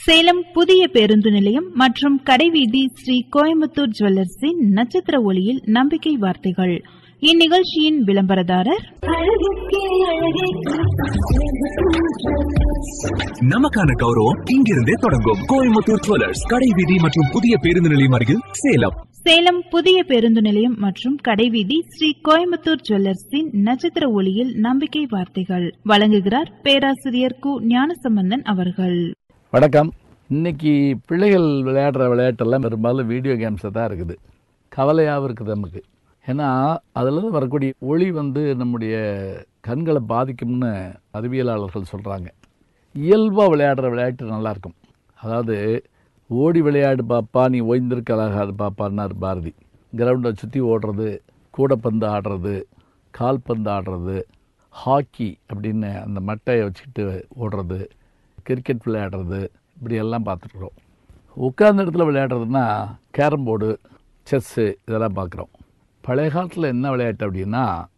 சேலம் புதிய பேருந்து நிலையம் மற்றும் கடைவீதி ஸ்ரீ கோயம்புத்தூர் ஜுவல்லர்ஸின் நட்சத்திர ஒளியில் நம்பிக்கை வார்த்தைகள். இந்நிகழ்ச்சியின் விளம்பரதாரர் நமக்கான கௌரவம் இங்கிருந்தே தொடங்கும். கோயம்புத்தூர் ஜுவல்லர்ஸ், கடைவீதி மற்றும் புதிய பேருந்து நிலையம் அருகில் சேலம். சேலம் புதிய பேருந்து நிலையம் மற்றும் கடைவீதி ஸ்ரீ கோயம்புத்தூர் ஜுவல்லர்ஸின் நட்சத்திர ஒளியில் நம்பிக்கை வார்த்தைகள் வழங்குகிறார் பேராசிரியர் கு ஞானசம்பந்தன் அவர்கள். வணக்கம். இன்னைக்கு பிள்ளைகள் விளையாடுற விளையாட்டெல்லாம் பெரும்பாலும் வீடியோ கேம்ஸை தான் இருக்குது. கவலையாகவும் இருக்குது நமக்கு. ஏன்னா அதில் வரக்கூடிய ஒளி நம்முடைய கண்களை பாதிக்கும்னு அறிவியலாளர்கள் சொல்கிறாங்க. இயல்பாக விளையாடுற விளையாட்டு நல்லாயிருக்கும். அதாவது ஓடி விளையாடு பாப்பா, நீ ஓய்ந்திருக்கலாகாது பாப்பான்னார் பாரதி. கிரவுண்டை சுற்றி ஓடுறது, கூடைப்பந்து ஆடுறது, கால்பந்து ஆடுறது, ஹாக்கி அப்படின்னு அந்த மட்டையை வச்சுக்கிட்டு ஓடுறது, கிரிக்கெட் விளையாடுறது, இப்படியெல்லாம் பார்த்துருக்குறோம். உட்கார்ந்த இடத்துல விளையாடுறதுன்னா கேரம் போர்டு, செஸ்ஸு இதெல்லாம் பார்க்குறோம். பழைய காலத்தில் என்ன விளையாட்டு அப்படின்னா